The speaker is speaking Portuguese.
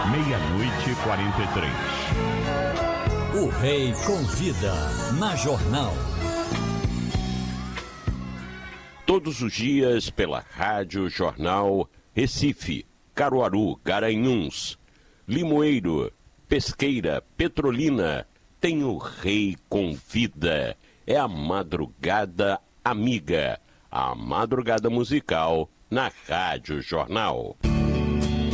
meia-noite 43. O Rei convida na Jornal. Todos os dias pela Rádio Jornal Recife, Caruaru, Garanhuns, Limoeiro, Pesqueira, Petrolina, tem o Rei Convida. É a madrugada amiga, a madrugada musical na Rádio Jornal.